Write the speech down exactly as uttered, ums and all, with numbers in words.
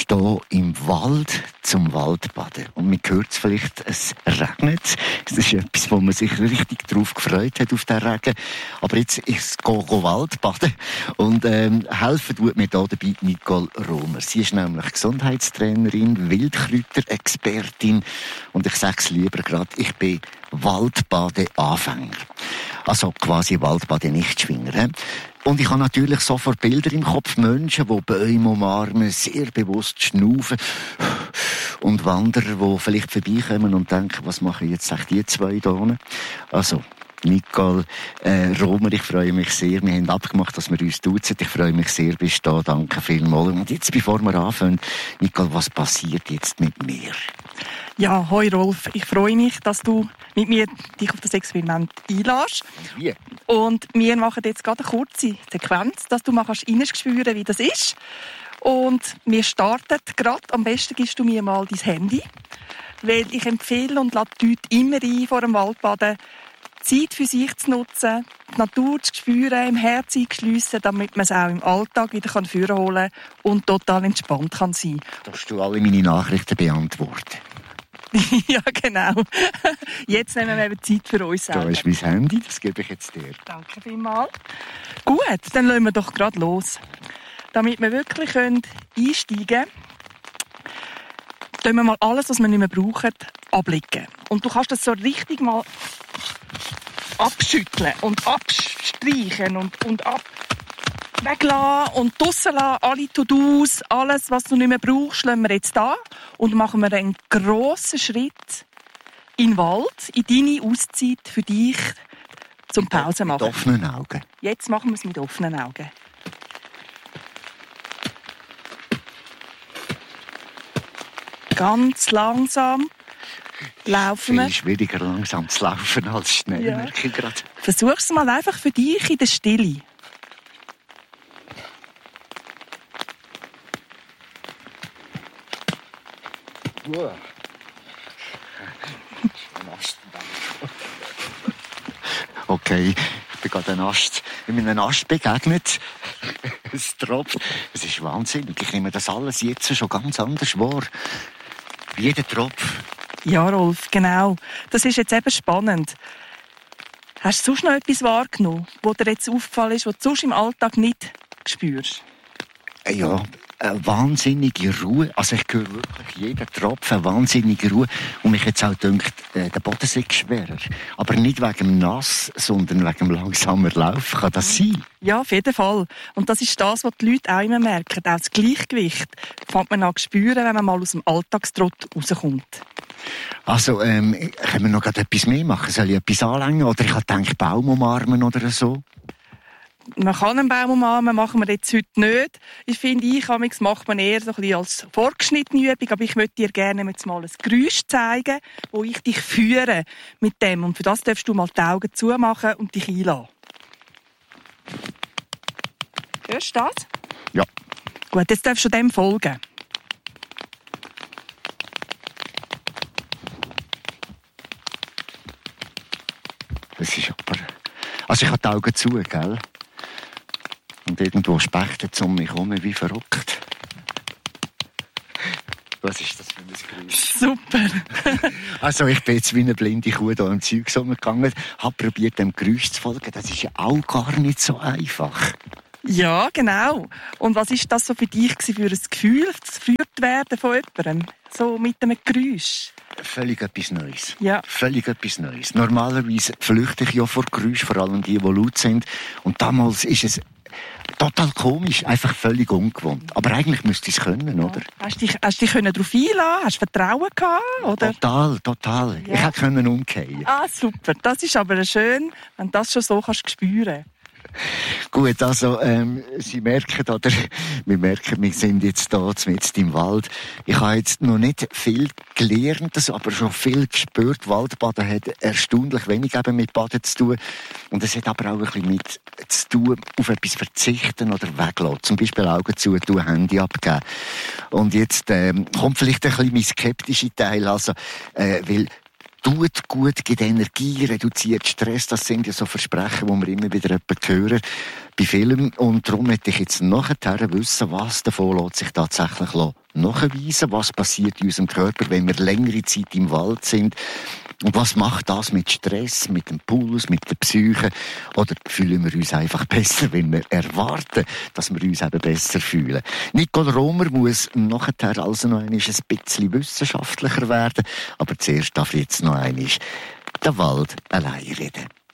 hier im Wald zum Waldbaden. Und man hört es vielleicht, es regnet. Das ist etwas, wo man sich richtig darauf gefreut hat, auf den Regen. Aber jetzt ist es go, go Waldbaden. Und ähm, helfen tut mir hier dabei Nicole Romer. Sie ist nämlich Gesundheitstrainerin, Wildkräuterexpertin. Und ich sage es lieber gerade, ich bin Waldbaden-Anfänger. Also quasi Waldbaden-Nichtschwinger. Und ich habe natürlich sofort Bilder im Kopf. Menschen, die Bäume umarmen, sehr bewusst schnaufen. Und Wanderer, die vielleicht vorbeikommen und denken, was machen jetzt echt die zwei da unten? Also, Nicole äh, Romer, ich freue mich sehr. Wir haben abgemacht, dass wir uns duzen. Ich freue mich sehr, bist du da. Danke vielmals. Und jetzt, bevor wir anfangen, Nicole, was passiert jetzt mit mir? Ja, hoi Rolf. Ich freue mich, dass du mit mir dich auf das Experiment einlässt. Wie? Und wir machen jetzt gerade eine kurze Sequenz, dass du mal spüren kannst, wie das ist. Und wir starten gerade. Am besten gibst du mir mal dein Handy. Weil ich empfehle und lade die Leute immer ein, vor dem Waldbaden Zeit für sich zu nutzen, die Natur zu spüren, im Herz einzuschliessen, damit man es auch im Alltag wieder vorholen kann und total entspannt kann sein. Darfst du alle meine Nachrichten beantworten? Ja, genau. Jetzt nehmen wir eben Zeit für uns selber. Da ist mein Handy, das gebe ich jetzt dir. Danke vielmals. Gut, dann lassen wir doch gerade los. Damit wir wirklich einsteigen können, tun wir mal alles, was wir nicht mehr brauchen, ablegen. Und du kannst das so richtig mal abschütteln und abstreichen und, und ab weglassen und draussen lassen, alle To-Dos, alles, was du nicht mehr brauchst, lassen wir jetzt da und machen wir einen grossen Schritt in den Wald, in deine Auszeit für dich zum Pause machen. Mit offenen Augen. Jetzt machen wir es mit offenen Augen. Ganz langsam laufen wir. Viel schwieriger langsam zu laufen als schnell, Ja. merke ich gerade. Versuch es mal einfach für dich in der Stille. Wow. Okay, ich bin gerade einen Ast, in einem Ast begegnet. Es tropft. Es ist wahnsinnig. Ich nehme das alles jetzt schon ganz anders wahr. Jeder Tropf. Ja, Rolf, genau. Das ist jetzt eben spannend. Hast du sonst noch etwas wahrgenommen, was dir jetzt aufgefallen ist, was du sonst im Alltag nicht spürst? Ja, eine wahnsinnige Ruhe. Also ich höre wirklich jeden Tropfen, eine wahnsinnige Ruhe. Und mich jetzt auch dünkt, äh, der Boden sei schwerer. Aber nicht wegen dem Nass, sondern wegen dem langsamer Lauf. Kann das sein? Ja, auf jeden Fall. Und das ist das, was die Leute auch immer merken. Auch das Gleichgewicht fängt man an zu spüren, wenn man mal aus dem Alltagstrott rauskommt. Also, ähm, können wir noch gerade etwas mehr machen? Soll ich etwas anlängen? Oder ich habe gedacht, Baum umarmen oder so? Man kann einen Baum umarmen, machen wir jetzt heute nicht. Ich finde, ich macht man eher so ein bisschen als vorgeschnittene Übung, aber ich möchte dir gerne jetzt mal ein Geräusch zeigen, wo ich dich führe mit dem. Und für das darfst du mal die Augen zumachen und dich einlassen. Hörst du das? Ja. Gut, jetzt darfst du dem folgen. Das ist aber... Also ich habe die Augen zu, gell? Und irgendwo Spechte um mich herum wie verrückt. Was ist das für ein Geräusch? Super. Also ich bin jetzt wie eine blinde Kuh hier im Zeug gegangen, habe probiert, dem Geräusch zu folgen. Das ist ja auch gar nicht so einfach. Ja, genau. Und was ist das so für dich für ein Gefühl, das geführt werden von jemandem? So mit einem Geräusch? Völlig etwas Neues. Ja. Völlig etwas Neues. Normalerweise flüchte ich ja vor Geräusch, vor allem die, die laut sind. Und damals ist es total komisch, einfach völlig ungewohnt. Aber eigentlich müsste ich es können, oder? Hast du dich, hast du dich darauf einlassen? Hast du Vertrauen gehabt? Oder? Total, total. Ja. Ich hätte können umkehren. Ah, super. Das ist aber schön, wenn du das schon so kannst spüren. Gut, also, ähm, Sie merken, oder? Wir merken, wir sind jetzt hier, jetzt im Wald. Ich habe jetzt noch nicht viel gelernt, aber schon viel gespürt. Waldbaden hat erstaunlich wenig eben mit Baden zu tun. Und es hat aber auch ein bisschen mit zu tun, auf etwas verzichten oder weglassen. Zum Beispiel Augen zu tun, Handy abgeben. Und jetzt, ähm, kommt vielleicht ein bisschen mein skeptischer Teil, also, äh, weil, tut gut, gibt Energie, reduziert Stress. Das sind ja so Versprechen, die wir immer wieder hören. bei Filmen. Und darum möchte ich jetzt nachher wissen, was davon lässt sich tatsächlich nachweisen, was passiert in unserem Körper, wenn wir längere Zeit im Wald sind. Und was macht das mit Stress, mit dem Puls, mit der Psyche? Oder fühlen wir uns einfach besser, wenn wir erwarten, dass wir uns eben besser fühlen? Nicole Romer muss nachher also noch einmal ein bisschen wissenschaftlicher werden. Aber zuerst darf ich jetzt noch einmal den Wald allein reden.